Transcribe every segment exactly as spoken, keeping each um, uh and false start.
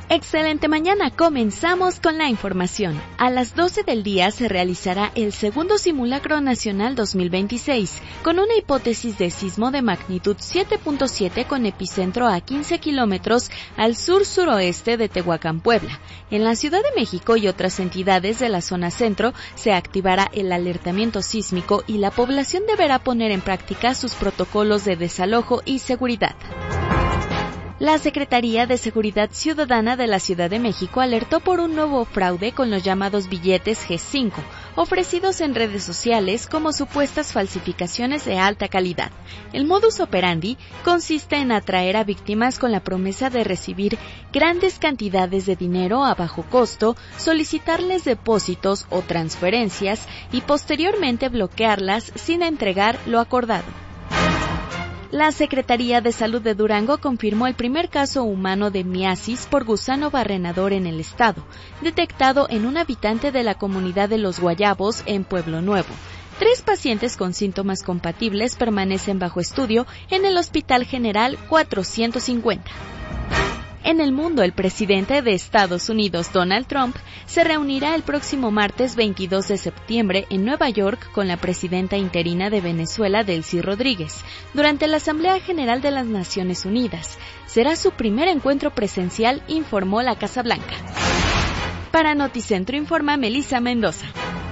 Excelente mañana, comenzamos con la información. A las doce del día se realizará el segundo simulacro nacional dos mil veintiséis, con una hipótesis de sismo de magnitud siete punto siete con epicentro a quince kilómetros al sur-suroeste de Tehuacán, Puebla. En la Ciudad de México y otras entidades de la zona centro se activará el alertamiento sísmico y la población deberá poner en práctica sus protocolos de desalojo y seguridad. La Secretaría de Seguridad Ciudadana de la Ciudad de México alertó por un nuevo fraude con los llamados billetes G cinco, ofrecidos en redes sociales como supuestas falsificaciones de alta calidad. El modus operandi consiste en atraer a víctimas con la promesa de recibir grandes cantidades de dinero a bajo costo, solicitarles depósitos o transferencias y posteriormente bloquearlas sin entregar lo acordado. La Secretaría de Salud de Durango confirmó el primer caso humano de miasis por gusano barrenador en el estado, detectado en un habitante de la comunidad de Los Guayabos en Pueblo Nuevo. Tres pacientes con síntomas compatibles permanecen bajo estudio en el Hospital General cuatrocientos cincuenta. En el mundo, el presidente de Estados Unidos, Donald Trump, se reunirá el próximo martes veintidós de septiembre en Nueva York con la presidenta interina de Venezuela, Delcy Rodríguez, durante la Asamblea General de las Naciones Unidas. Será su primer encuentro presencial, informó la Casa Blanca. Para Noticentro informa Melissa Mendoza.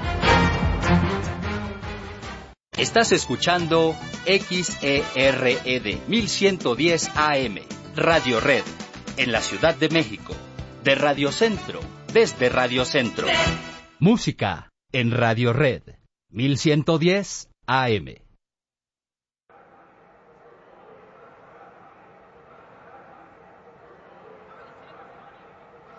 Estás escuchando X E R E D mil ciento diez A M, Radio Red. En la Ciudad de México, de Radio Centro, desde Radio Centro. Música en Radio Red, mil ciento diez A M.